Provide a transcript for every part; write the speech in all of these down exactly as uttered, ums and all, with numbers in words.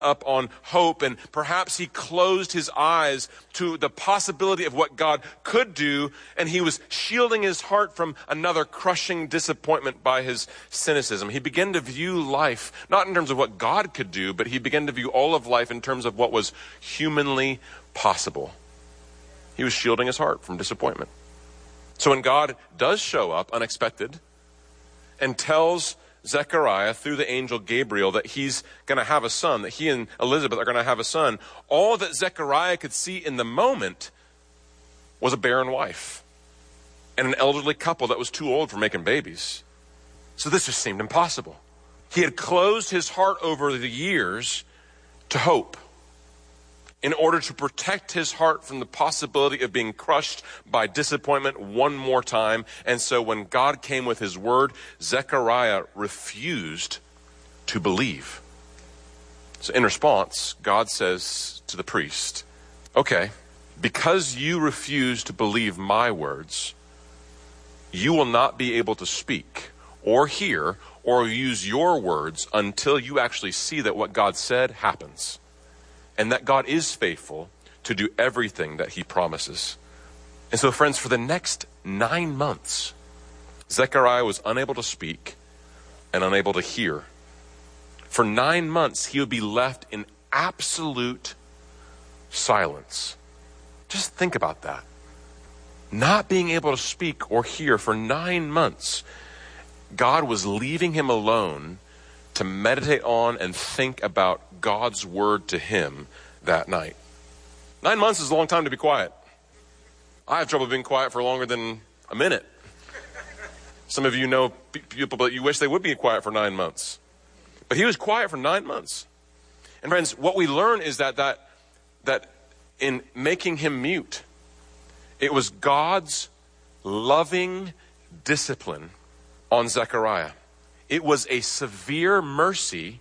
up on hope, and perhaps he closed his eyes to the possibility of what God could do, and he was shielding his heart from another crushing disappointment by his cynicism. He began to view life not in terms of what God could do, but he began to view all of life in terms of what was humanly possible. He was shielding his heart from disappointment. So when God does show up unexpected and tells Zechariah through the angel Gabriel that he's going to have a son, that he and Elizabeth are going to have a son, all that Zechariah could see in the moment was a barren wife and an elderly couple that was too old for making babies. So this just seemed impossible. He had closed his heart over the years to hope in order to protect his heart from the possibility of being crushed by disappointment one more time. And so when God came with his word, Zechariah refused to believe. So in response, God says to the priest, okay, because you refuse to believe my words, you will not be able to speak or hear or use your words until you actually see that what God said happens. And that God is faithful to do everything that he promises. And so, friends, for the next nine months, Zechariah was unable to speak and unable to hear. For nine months, he would be left in absolute silence. Just think about that. Not being able to speak or hear for nine months, God was leaving him alone to meditate on and think about God's word to him that night. Nine months is a long time to be quiet. I have trouble being quiet for longer than a minute. Some of you know people that you wish they would be quiet for nine months. But he was quiet for nine months. And friends, what we learn is that that, that in making him mute, it was God's loving discipline on Zechariah. It was a severe mercy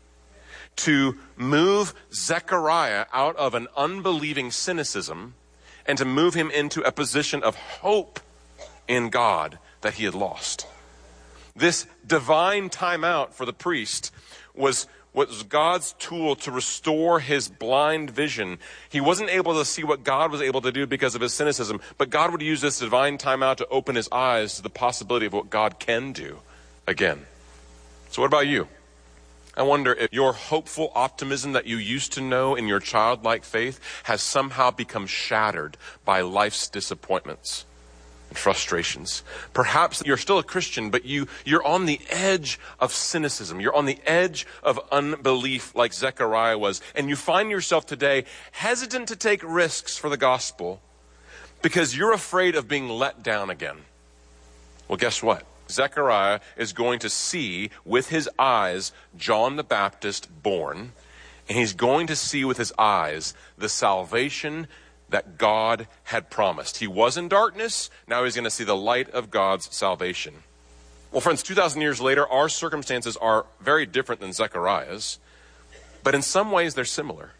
to move Zechariah out of an unbelieving cynicism and to move him into a position of hope in God that he had lost. This divine timeout for the priest was, was God's tool to restore his blind vision. He wasn't able to see what God was able to do because of his cynicism, but God would use this divine timeout to open his eyes to the possibility of what God can do again. So what about you? I wonder if your hopeful optimism that you used to know in your childlike faith has somehow become shattered by life's disappointments and frustrations. Perhaps you're still a Christian, but you, you're on the edge of cynicism. You're on the edge of unbelief like Zechariah was. And you find yourself today hesitant to take risks for the gospel because you're afraid of being let down again. Well, guess what? Zechariah is going to see with his eyes John the Baptist born, and he's going to see with his eyes the salvation that God had promised. He was in darkness, now he's going to see the light of God's salvation. Well, friends, two thousand years later, our circumstances are very different than Zechariah's, but in some ways they're similar.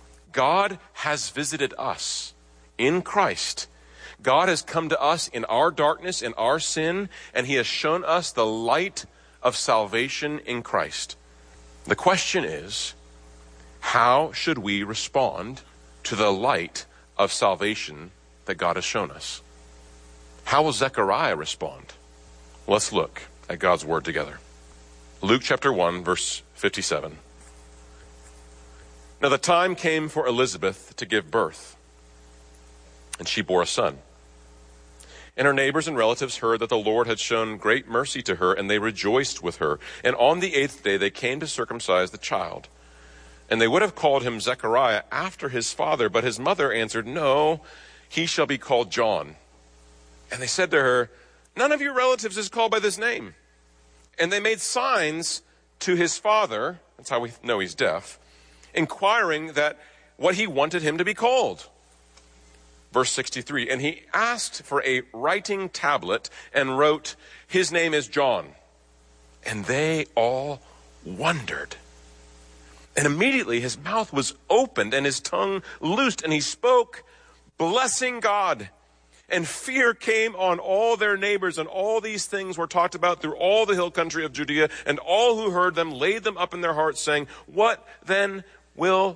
God has visited us in Christ. God has come to us in our darkness, in our sin, and he has shown us the light of salvation in Christ. The question is, how should we respond to the light of salvation that God has shown us? How will Zechariah respond? Let's look at God's word together. Luke chapter one, verse fifty-seven. Now the time came for Elizabeth to give birth, and she bore a son. And her neighbors and relatives heard that the Lord had shown great mercy to her, and they rejoiced with her. And on the eighth day they came to circumcise the child. And they would have called him Zechariah after his father, but his mother answered, "No, he shall be called John." And they said to her, "None of your relatives is called by this name." And they made signs to his father, that's how we know he's deaf, inquiring that what he wanted him to be called. Verse sixty-three, and he asked for a writing tablet and wrote, "His name is John." And they all wondered. And immediately his mouth was opened and his tongue loosed, and he spoke, blessing God. And fear came on all their neighbors, and all these things were talked about through all the hill country of Judea, and all who heard them laid them up in their hearts, saying, "What then will